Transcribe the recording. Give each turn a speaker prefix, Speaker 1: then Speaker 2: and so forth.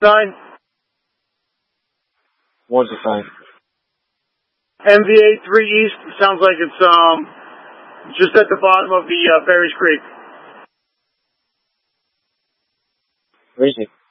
Speaker 1: sign?
Speaker 2: What's the sign?
Speaker 1: MVA 3 East. Sounds like it's just at the bottom of the Ferris Creek.
Speaker 2: Where is it?